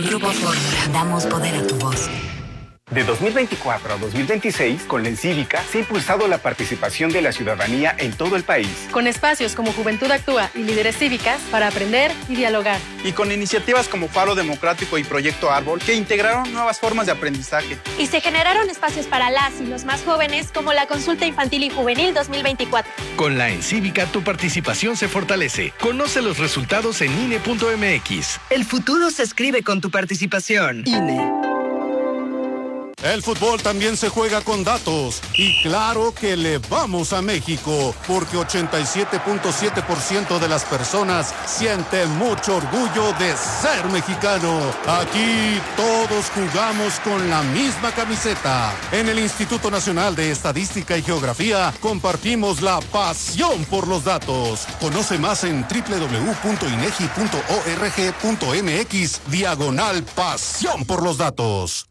Grupo Fórmula. Damos poder a tu voz. De 2024 a 2026, con la Encívica se ha impulsado la participación de la ciudadanía en todo el país. Con espacios como Juventud Actúa y Líderes Cívicas para aprender y dialogar. Y con iniciativas como Faro Democrático y Proyecto Árbol que integraron nuevas formas de aprendizaje. Y se generaron espacios para las y los más jóvenes como la Consulta Infantil y Juvenil 2024. Con la Encívica tu participación se fortalece. Conoce los resultados en INE.mx. El futuro se escribe con tu participación. INE. El fútbol también se juega con datos y claro que le vamos a México porque 87.7% de las personas siente mucho orgullo de ser mexicano. Aquí todos jugamos con la misma camiseta. En el Instituto Nacional de Estadística y Geografía compartimos la pasión por los datos. Conoce más en www.inegi.org.mx/pasión por los datos.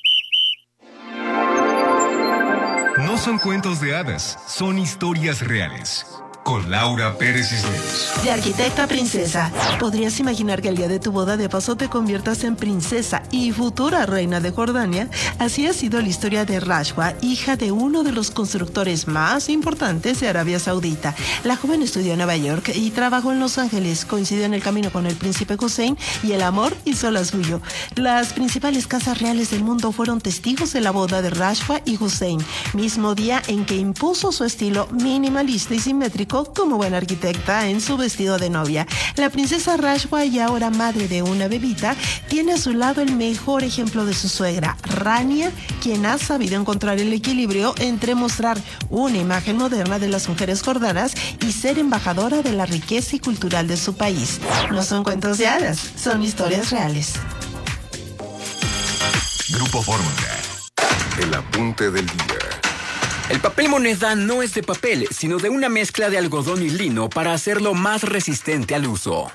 No son cuentos de hadas, son historias reales. Con Laura Pérez Cisneros. De arquitecta a princesa. ¿Podrías imaginar que el día de tu boda de paso te conviertas en princesa y futura reina de Jordania? Así ha sido la historia de Rashwa, hija de uno de los constructores más importantes de Arabia Saudita. La joven estudió en Nueva York y trabajó en Los Ángeles. Coincidió en el camino con el príncipe Hussein y el amor hizo la suyo. Las principales casas reales del mundo fueron testigos de la boda de Rashwa y Hussein, mismo día en que impuso su estilo minimalista y simétrico como buena arquitecta en su vestido de novia. La princesa Rashwa, y ahora madre de una bebita, tiene a su lado el mejor ejemplo de su suegra, Rania, quien ha sabido encontrar el equilibrio entre mostrar una imagen moderna de las mujeres jordanas y ser embajadora de la riqueza y cultural de su país. No son cuentos de hadas, son historias reales. Grupo Fórmula. El apunte del día. El papel moneda no es de papel, sino de una mezcla de algodón y lino para hacerlo más resistente al uso.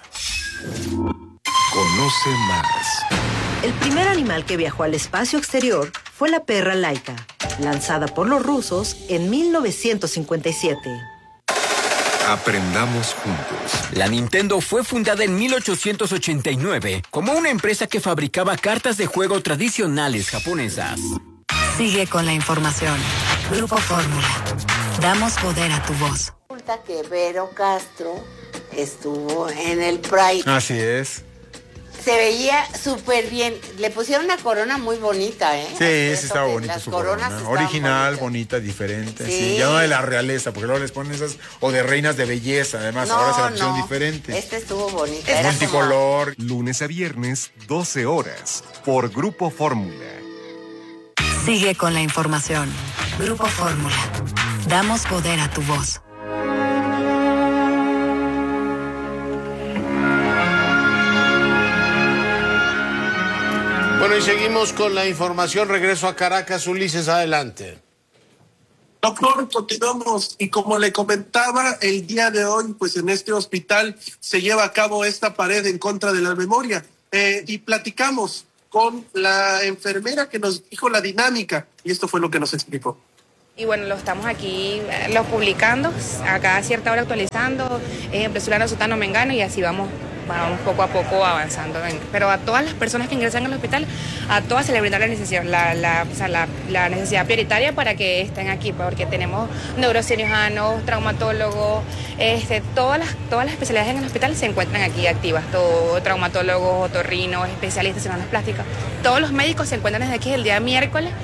Conoce más. El primer animal que viajó al espacio exterior fue la perra Laika, lanzada por los rusos en 1957. Aprendamos juntos. La Nintendo fue fundada en 1889 como una empresa que fabricaba cartas de juego tradicionales japonesas. Sigue con la información. Grupo Fórmula. Damos poder a tu voz. Resulta que Vero Castro estuvo en el Pride. Así es. Se veía súper bien. Le pusieron una corona muy bonita, ¿eh? Sí, sí estaba bonita su corona. Original, bonita, diferente. Sí, ya no de la realeza, porque luego les ponen esas, o de reinas de belleza, además, no, ahora se la pusieron diferente. Este estuvo bonito. Es multicolor. Lunes a viernes, 12 horas, por Grupo Fórmula. Sigue con la información. Grupo Fórmula. Damos poder a tu voz. Bueno, y seguimos con la información. Regreso a Caracas. Ulises, adelante. Doctor, continuamos y como le comentaba, el día de hoy, pues en este hospital se lleva a cabo esta pared en contra de la memoria y platicamos con la enfermera que nos dijo la dinámica y esto fue lo que nos explicó. Y bueno, lo estamos aquí, lo publicando, a cada cierta hora actualizando, Fulano, Sutano, Mengano, y así vamos poco a poco avanzando. Pero a todas las personas que ingresan al hospital, a todas se les brinda la necesidad prioritaria para que estén aquí, porque tenemos neurocirujanos, traumatólogos, todas las especialidades en el hospital se encuentran aquí activas, todo, traumatólogos, otorrinos, especialistas en cirugías plásticas, todos los médicos se encuentran desde aquí el día miércoles.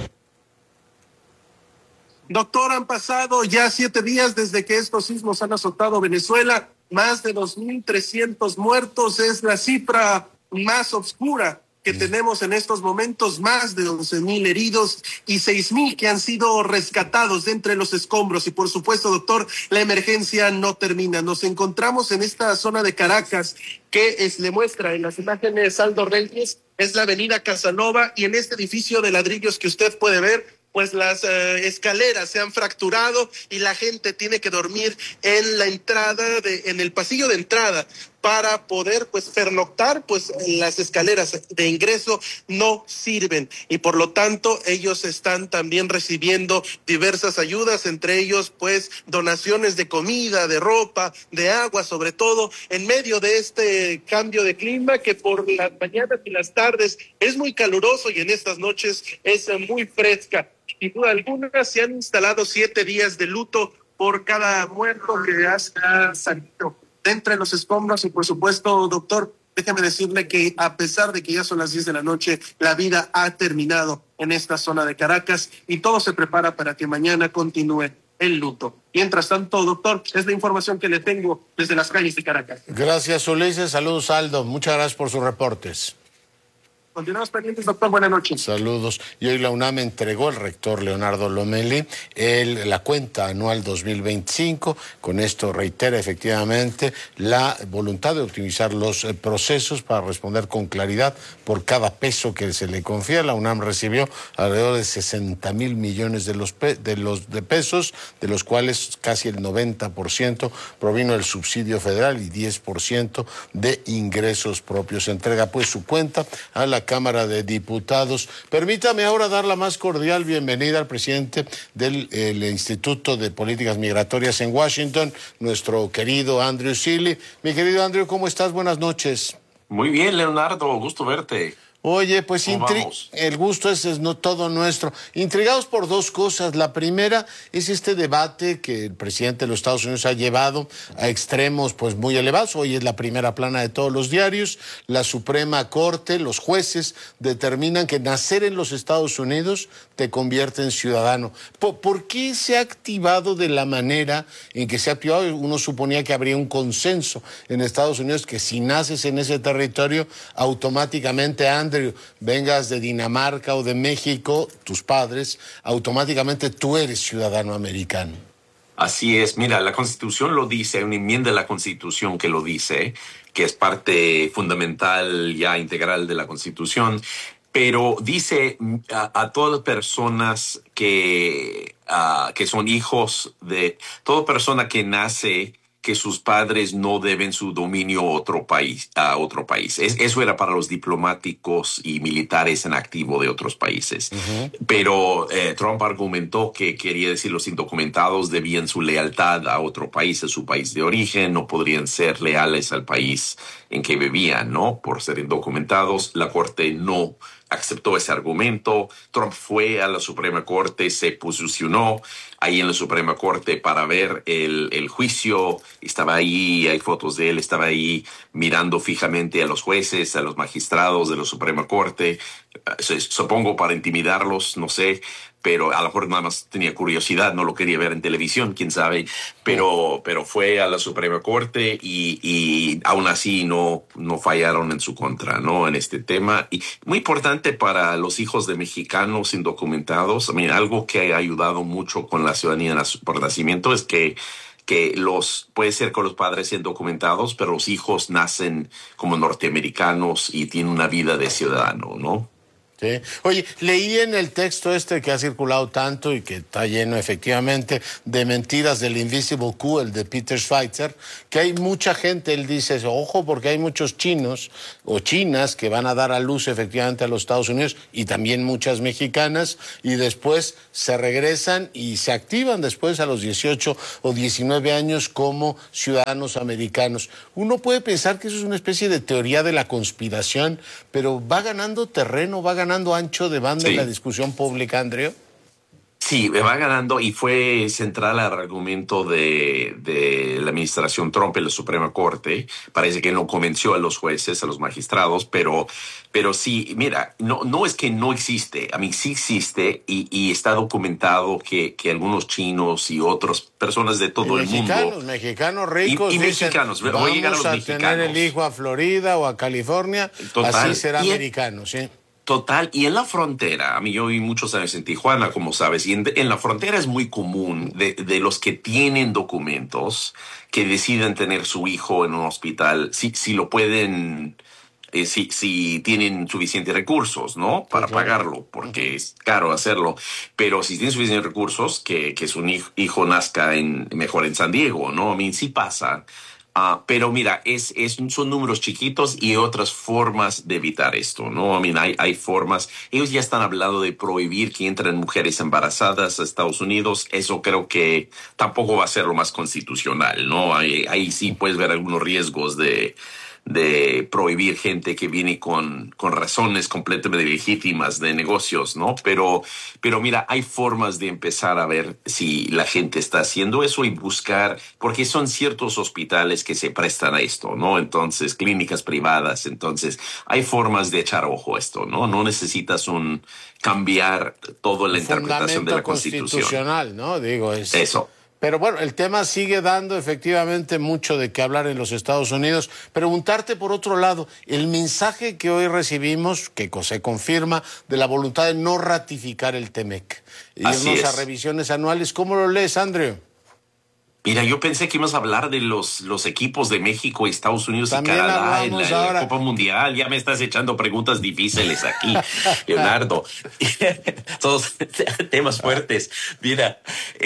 Doctor, han pasado ya 7 días desde que estos sismos han azotado Venezuela. Más de 2.300 muertos es la cifra más oscura que tenemos en estos momentos. Más de 11.000 heridos y 6.000 que han sido rescatados de entre los escombros. Y por supuesto, doctor, la emergencia no termina. Nos encontramos en esta zona de Caracas que le muestra en las imágenes Aldo Reyes. Es la avenida Casanova y en este edificio de ladrillos que usted puede ver, pues las escaleras se han fracturado y la gente tiene que dormir en la entrada, en el pasillo de entrada para poder pues pernoctar, pues las escaleras de ingreso no sirven y por lo tanto ellos están también recibiendo diversas ayudas, entre ellos pues donaciones de comida, de ropa, de agua, sobre todo en medio de este cambio de clima que por las mañanas y las tardes es muy caluroso y en estas noches es muy fresca. Sin duda alguna se han instalado 7 días de luto por cada muerto que ha salido de entre los escombros y por supuesto, doctor, déjeme decirle que a pesar de que ya son las 10 de la noche, la vida ha terminado en esta zona de Caracas y todo se prepara para que mañana continúe el luto. Mientras tanto, doctor, es la información que le tengo desde las calles de Caracas. Gracias, Ulises. Saludos, Aldo. Muchas gracias por sus reportes. Continuamos pendientes, doctor. Buenas noches. Saludos. Y hoy la UNAM entregó al rector Leonardo Lomelí la cuenta anual 2025. Con esto reitera efectivamente la voluntad de optimizar los procesos para responder con claridad por cada peso que se le confía. La UNAM recibió alrededor de 60,000 millones de pesos, de los cuales casi el 90% provino del subsidio federal y 10% de ingresos propios. Entrega pues su cuenta a la Cámara de Diputados. Permítame ahora dar la más cordial bienvenida al presidente del Instituto de Políticas Migratorias en Washington, nuestro querido Andrew Seeley. Mi querido Andrew, ¿cómo estás? Buenas noches. Muy bien, Leonardo, gusto verte. Oye, pues el gusto es no todo nuestro. Intrigados por dos cosas. La primera es este debate que el presidente de los Estados Unidos ha llevado a extremos pues muy elevados. Hoy es la primera plana de todos los diarios. La Suprema Corte, los jueces determinan que nacer en los Estados Unidos te convierte en ciudadano. ¿Por qué se ha activado de la manera en que se ha activado? Uno suponía que habría un consenso en Estados Unidos que si naces en ese territorio automáticamente Andrew, vengas de Dinamarca o de México, tus padres, automáticamente tú eres ciudadano americano. Así es. Mira, la Constitución lo dice, hay una enmienda de la Constitución que lo dice, que es parte fundamental ya integral de la Constitución, pero dice a todas las personas que son hijos de toda persona que nace, que sus padres no deben su dominio a otro país. Eso era para los diplomáticos y militares en activo de otros países. Pero Trump argumentó que quería decir los indocumentados debían su lealtad a otro país, a su país de origen, no podrían ser leales al país en que vivían, ¿no? Por ser indocumentados. La Corte no aceptó ese argumento. Trump fue a la Suprema Corte, se posicionó ahí en la Suprema Corte para ver el juicio. Estaba ahí, hay fotos de él, estaba ahí mirando fijamente a los jueces, a los magistrados de la Suprema Corte. Supongo para intimidarlos, no sé, pero a lo mejor nada más tenía curiosidad, no lo quería ver en televisión, quién sabe, pero fue a la Suprema Corte y aún así no fallaron en su contra, ¿no? En este tema. Y muy importante para los hijos de mexicanos indocumentados, algo que ha ayudado mucho con la ciudadanía por nacimiento es que puede ser con los padres indocumentados, pero los hijos nacen como norteamericanos y tienen una vida de ciudadano, ¿no? Sí. Oye, leí en el texto que ha circulado tanto y que está lleno efectivamente de mentiras del Invisible Q, el de Peter Schweizer, que hay mucha gente, él dice, ojo, porque hay muchos chinos o chinas que van a dar a luz efectivamente a los Estados Unidos y también muchas mexicanas y después se regresan y se activan después a los 18 o 19 años como ciudadanos americanos. Uno puede pensar que eso es una especie de teoría de la conspiración, pero va ganando terreno, va ganando ancho de banda en la discusión pública, Andreu. Sí, va ganando y fue central al argumento de la administración Trump en la Suprema Corte. Parece que no convenció a los jueces, a los magistrados, pero sí, mira, no es que no existe. Sí existe y está documentado que algunos chinos y otras personas de todo el mundo. Mexicanos ricos. Y mexicanos. Vamos llegar a los mexicanos. Tener el hijo a Florida o a California. Total. Así será americano, sí. Total, y en la frontera, yo viví muchos años en Tijuana, como sabes, y en la frontera es muy común de los que tienen documentos que deciden tener su hijo en un hospital, si lo pueden, si tienen suficientes recursos, ¿no? Para pagarlo, porque es caro hacerlo, pero si tienen suficientes recursos, que su hijo nazca mejor en San Diego, ¿no? Sí pasa. Pero mira, son números chiquitos y otras formas de evitar esto, ¿no? Hay formas. Ellos ya están hablando de prohibir que entren mujeres embarazadas a Estados Unidos. Eso creo que tampoco va a ser lo más constitucional, ¿no? Ahí sí puedes ver algunos riesgos de prohibir gente que viene con razones completamente legítimas de negocios, ¿no? Pero mira, hay formas de empezar a ver si la gente está haciendo eso y buscar, porque son ciertos hospitales que se prestan a esto, ¿no? Entonces, clínicas privadas, entonces, hay formas de echar ojo a esto, ¿no? No necesitas cambiar toda la interpretación de la Constitución. Constitucional, ¿no? Digo, eso. Pero bueno, el tema sigue dando efectivamente mucho de qué hablar en los Estados Unidos. Preguntarte por otro lado, el mensaje que hoy recibimos, que se confirma, de la voluntad de no ratificar el TEMEC, irnos a revisiones anuales, ¿cómo lo lees, Andrew? Mira, yo pensé que íbamos a hablar de los equipos de México, Estados Unidos también y Canadá en la Copa Mundial. Ya me estás echando preguntas difíciles aquí, Leonardo. Todos temas fuertes. Mira,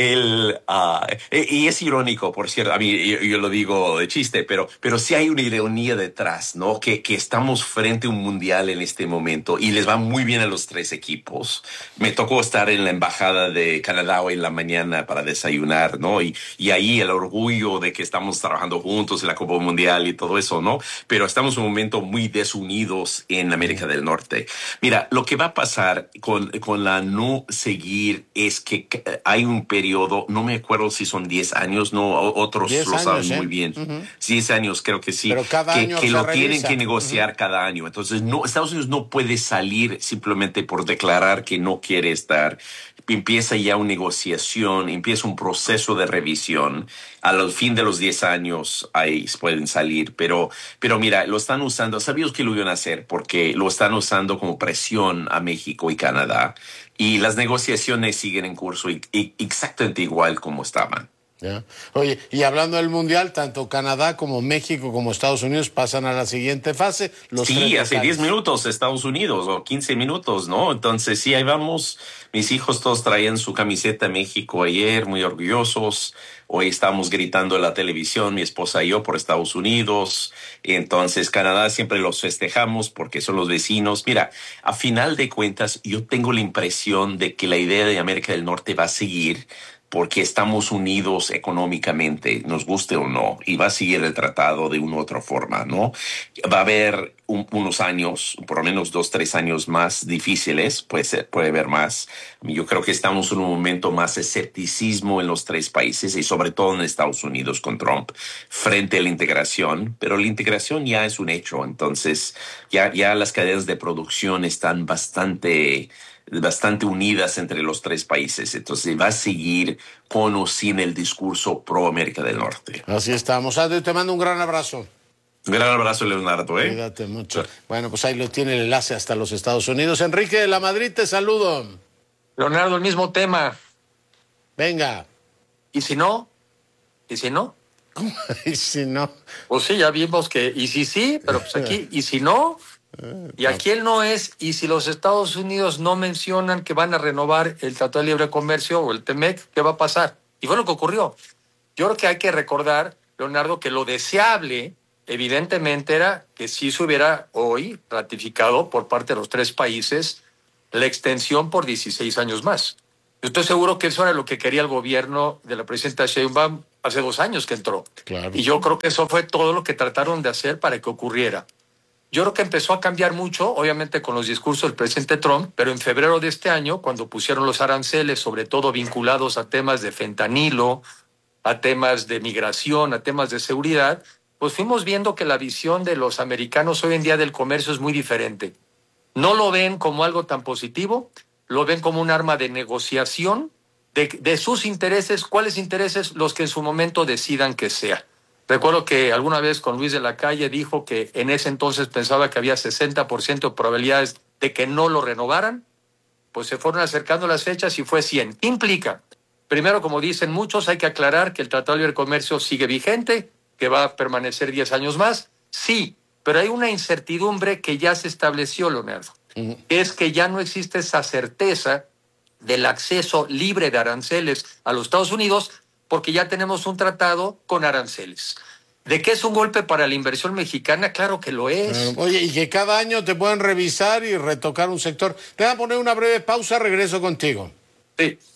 y es irónico, por cierto, a mí yo lo digo de chiste, pero sí hay una ironía detrás, ¿no? Que estamos frente a un mundial en este momento y les va muy bien a los tres equipos. Me tocó estar en la embajada de Canadá hoy en la mañana para desayunar, ¿no? Y ahí el orgullo de que estamos trabajando juntos en la Copa Mundial y todo eso, ¿no? Pero estamos en un momento muy desunidos en América del Norte. Mira, lo que va a pasar con la no seguir es que hay un periodo, no me acuerdo si son 10 años, no, otros 10 lo saben años, muy bien. 10 años creo que sí. Pero cada año que lo revisa. tienen que negociar cada año. Entonces, Estados Unidos no puede salir simplemente por declarar que no quiere estar. Empieza ya una negociación, empieza un proceso de revisión. Al fin de los 10 años ahí pueden salir, pero mira, lo están usando, sabíamos que lo iban a hacer porque lo están usando como presión a México y Canadá y las negociaciones siguen en curso y exactamente igual como estaban. ¿Ya? Oye, y hablando del Mundial, tanto Canadá como México como Estados Unidos pasan a la siguiente fase. Sí, hace 10 minutos Estados Unidos o 15 minutos, ¿no? Entonces, sí, ahí vamos. Mis hijos todos traían su camiseta México ayer, muy orgullosos. Hoy estamos gritando en la televisión, mi esposa y yo, por Estados Unidos. Entonces, Canadá siempre los festejamos porque son los vecinos. Mira, a final de cuentas, yo tengo la impresión de que la idea de América del Norte va a seguir porque estamos unidos económicamente, nos guste o no, y va a seguir el tratado de una u otra forma, ¿no? Va a haber unos años, por lo menos 2-3 años más difíciles, puede haber más. Yo creo que estamos en un momento más de escepticismo en los tres países y sobre todo en Estados Unidos con Trump frente a la integración, pero la integración ya es un hecho, entonces ya las cadenas de producción están bastante unidas entre los tres países. Entonces va a seguir con o sin el discurso pro América del Norte. Así estamos. Andrew, te mando un gran abrazo. Un gran abrazo, Leonardo. Cuídate mucho. Bueno, pues ahí lo tiene el enlace hasta los Estados Unidos. Enrique de la Madrid, te saludo. Leonardo, el mismo tema. Venga. ¿Y si no? ¿Y si no? ¿Cómo? ¿Y si no? Pues sí, ya vimos que y si sí, pero pues aquí, ¿y si no? Y aquí el no es, y si los Estados Unidos no mencionan que van a renovar el Tratado de Libre Comercio o el TEMEC, ¿qué va a pasar? Y fue lo que ocurrió. Yo creo que hay que recordar, Leonardo, que lo deseable, evidentemente, era que sí se hubiera hoy ratificado por parte de los tres países la extensión por 16 años más. Yo estoy seguro que eso era lo que quería el gobierno de la presidenta Sheinbaum hace 2 años que entró. Claro. Y yo creo que eso fue todo lo que trataron de hacer para que ocurriera. Yo creo que empezó a cambiar mucho, obviamente con los discursos del presidente Trump, pero en febrero de este año, cuando pusieron los aranceles, sobre todo vinculados a temas de fentanilo, a temas de migración, a temas de seguridad, pues fuimos viendo que la visión de los americanos hoy en día del comercio es muy diferente. No lo ven como algo tan positivo, lo ven como un arma de negociación de sus intereses. ¿Cuáles intereses? Los que en su momento decidan que sea. Recuerdo que alguna vez con Luis de la Calle dijo que en ese entonces pensaba que había 60% de probabilidades de que no lo renovaran. Pues se fueron acercando las fechas y fue 100. ¿Qué implica? Primero, como dicen muchos, hay que aclarar que el Tratado de Libre Comercio sigue vigente, que va a permanecer 10 años más. Sí, pero hay una incertidumbre que ya se estableció, Leonardo. Es que ya no existe esa certeza del acceso libre de aranceles a los Estados Unidos, porque ya tenemos un tratado con aranceles. ¿De qué es un golpe para la inversión mexicana? Claro que lo es. Claro. Oye, y que cada año te pueden revisar y retocar un sector. Te voy a poner una breve pausa, regreso contigo. Sí.